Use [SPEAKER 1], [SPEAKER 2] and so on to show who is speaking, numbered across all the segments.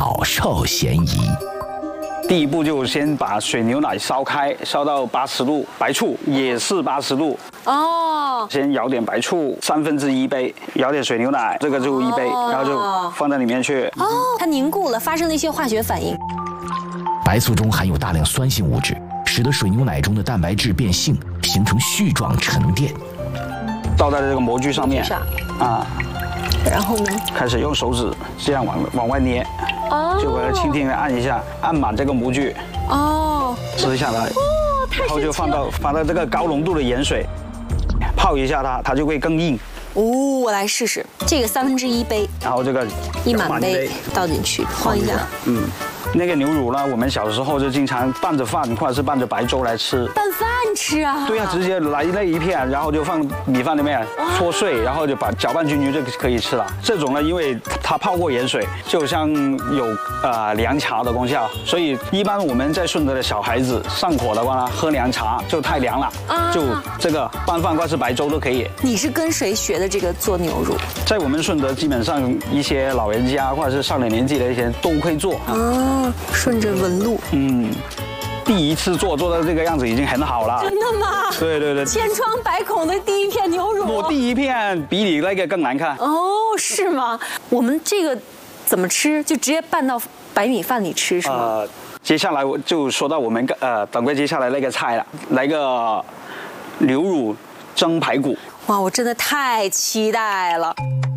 [SPEAKER 1] 老少咸宜。
[SPEAKER 2] 第一步就先把水牛奶烧开，烧到80度，白醋也是80度。
[SPEAKER 3] 哦，
[SPEAKER 2] 先舀点白醋1/3杯，舀点水牛奶，这个就1杯，然后就放在里面去。
[SPEAKER 3] 哦，它凝固了，发生了一些化学反应。
[SPEAKER 1] 白醋中含有大量酸性物质，使得水牛奶中的蛋白质变性，形成絮状沉淀。
[SPEAKER 2] 倒在这个模具上面啊，
[SPEAKER 3] 然后呢，
[SPEAKER 2] 开始用手指这样往外捏，就把它轻轻的按一下，按满这个模具，撕下来，然后就放到这个高浓度的盐水泡一下它就会更硬。
[SPEAKER 3] 我来试试这个1/3杯，
[SPEAKER 2] 然后这个
[SPEAKER 3] 1满杯倒进去，晃一下。
[SPEAKER 2] 那个牛乳呢，我们小时候就经常拌着饭或者是拌着白粥来吃。
[SPEAKER 3] 拌饭吃啊？
[SPEAKER 2] 对呀，直接来那一片，然后就放米饭里面搓碎，然后就把搅拌均匀就可以吃了。这种呢，因为它泡过盐水，就像有凉茶的功效，所以一般我们在顺德的小孩子上火的话呢，喝凉茶就太凉了，就这个拌饭或是白粥都可以。
[SPEAKER 3] 你是跟谁学的这个做牛乳？
[SPEAKER 2] 在我们顺德，基本上一些老人家或者是上了年纪的一些都会做。
[SPEAKER 3] 顺着纹路。
[SPEAKER 2] 第一次做到这个样子已经很好了。
[SPEAKER 3] 真的吗？
[SPEAKER 2] 对对对。
[SPEAKER 3] 千疮百孔的第一片牛乳。
[SPEAKER 2] 我第一片比你那个更难看。
[SPEAKER 3] 是吗？我们这个怎么吃？就直接拌到白米饭里吃是吗？
[SPEAKER 2] 接下来我就说到我们等会接下来那个菜了，来个牛乳蒸排骨。
[SPEAKER 3] 哇，我真的太期待了。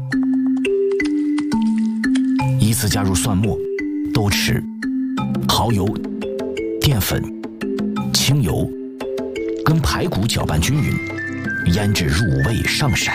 [SPEAKER 1] 依次加入蒜末、豆豉、蚝油、淀粉、清油，跟排骨搅拌均匀，腌制入味上色。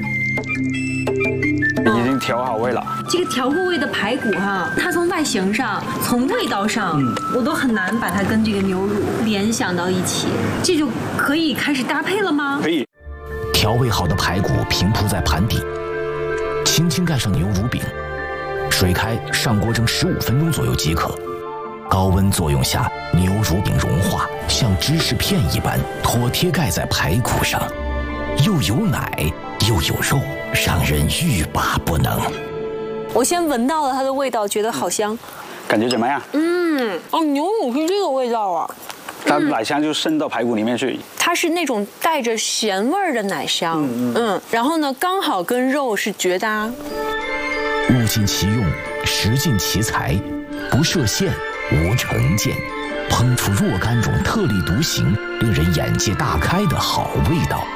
[SPEAKER 2] 已经调好味了。
[SPEAKER 3] 这个调过味的排骨它从外形上、从味道上，我都很难把它跟这个牛乳联想到一起。这就可以开始搭配了吗？
[SPEAKER 2] 可以。
[SPEAKER 1] 调味好的排骨平铺在盘底，轻轻盖上牛乳饼，水开上锅蒸15分钟左右即可。高温作用下，牛乳饼融化，像芝士片一般妥帖盖在排骨上，又有奶又有肉，让人欲罢不能。
[SPEAKER 3] 我先闻到了它的味道，觉得好香。
[SPEAKER 2] 感觉怎么样？
[SPEAKER 3] 牛乳是这个味道啊。
[SPEAKER 2] 它奶香就渗到排骨里面去。
[SPEAKER 3] 它是那种带着咸味儿的奶香，然后呢，刚好跟肉是绝搭。
[SPEAKER 1] 物尽其用，食尽其才，不设限，无成见，烹出若干种特立独行、令人眼界大开的好味道。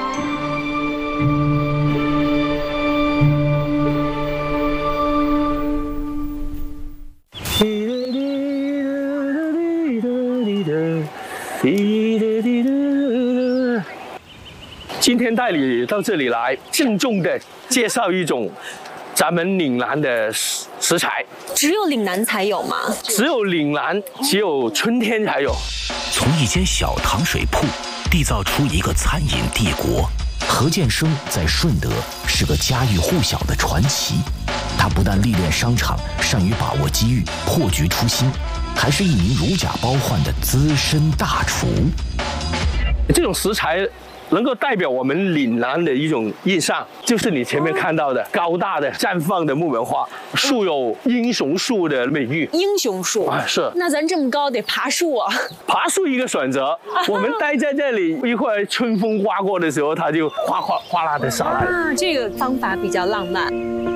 [SPEAKER 4] 今天带你到这里来，郑重的介绍一种咱们岭南的食材。
[SPEAKER 3] 只有岭南才有吗？
[SPEAKER 4] 只有岭南，只有春天才有。
[SPEAKER 1] 从一间小糖水铺缔造出一个餐饮帝国，何建生在顺德是个家喻户晓的传奇。他不但历练商场，善于把握机遇，破局出新，还是一名如假包换的资深大厨。
[SPEAKER 4] 这种食材能够代表我们岭南的一种印象，就是你前面看到的高大的绽放的木棉花，树有英雄树的美誉。
[SPEAKER 3] 英雄树
[SPEAKER 4] 是。
[SPEAKER 3] 那咱这么高得爬树啊？
[SPEAKER 4] 爬树一个选择，我们待在这里，一会儿春风刮过的时候，它就哗啦的洒来。
[SPEAKER 3] 这个方法比较浪漫。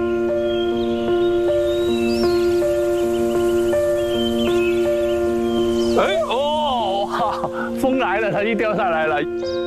[SPEAKER 4] 风来了，它就掉下来了。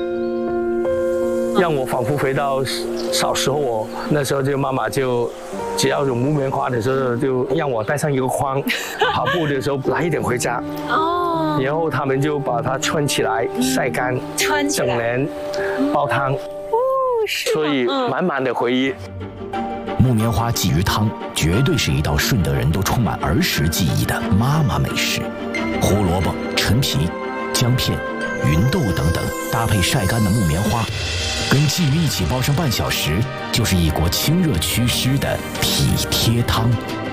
[SPEAKER 4] 让我仿佛回到小时候，那时候就妈妈就只要有木棉花的时候，就让我带上一个筐，跑步的时候拿一点回家。然后他们就把它穿起来晒干，整年煲汤。所以满满的回忆。
[SPEAKER 1] 木棉花鲫鱼汤绝对是一道顺德人都充满儿时记忆的妈妈美食。胡萝卜、陈皮、姜片、芸豆等等，搭配晒干的木棉花，跟鲫鱼一起煲上半小时，就是一锅清热祛湿的体贴汤。